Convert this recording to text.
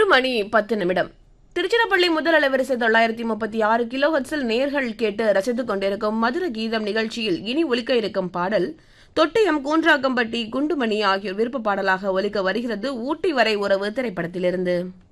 1:10 திருச்சிராப்பள்ளி முதல் அலைவரிசை 936 கிலோஹெர்ட்ஸில் நேர்கள் கேட்டு ரசித்துக் கொண்டிருக்கும் மதுர கீதம் நிகழ்ச்சியில் இனி ஒலிக்க இருக்கும் பாடல் தொட்டியம் கூன்றாக்கம்பட்டி குண்டுமணி ஆகியோர் விருப்ப பாடலாக ஒலிக்க வருகிறது. ஊட்டி வரை உறவு திரைப்படத்திலிருந்து.